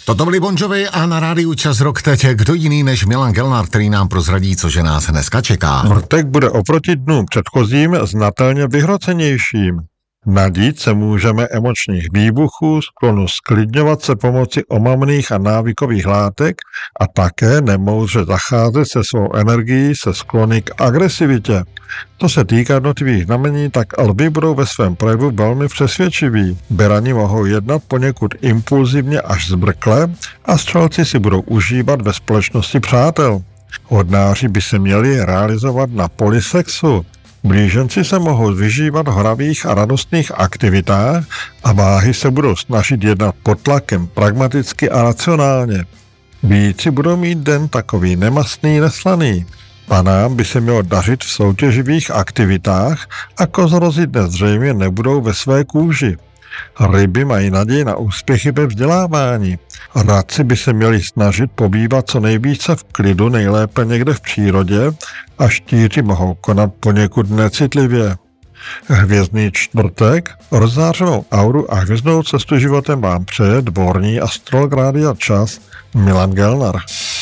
Toto byli Bon Jovi a na rádiu Čas rok teď kdo jiný než Milan Gelnar, který nám prozradí, cože nás dneska čeká. Vrtek bude oproti dnům předchozím znatelně vyhrocenějším. Nadít se můžeme emočních výbuchů, sklonu sklidňovat se pomocí omamných a návykových látek a také nemoudře zacházet se svou energií se sklony k agresivitě. To se týká jednotlivých znamení, tak lvi budou ve svém projevu velmi přesvědčiví. Berani mohou jednat poněkud impulzivně až zbrkle a střelci si budou užívat ve společnosti přátel. Hodnáři by se měli realizovat na poli sexu. Blíženci se mohou vyžívat v hravých a radostných aktivitách a váhy se budou snažit jednat pod tlakem pragmaticky a racionálně. Víci budou mít den takový nemastný, neslaný. Panám by se mělo dařit v soutěživých aktivitách a kozorozy dnes zřejmě nebudou ve své kůži. Ryby mají naději na úspěchy ve vzdělávání. Radci by se měli snažit pobývat co nejvíce v klidu, nejlépe někde v přírodě, a štíři mohou konat poněkud necitlivě. Hvězdný čtvrtek, rozzářenou auru a hvězdnou cestu životem vám přeje dvorní astrolog Rádia Čas Milan Gelnar.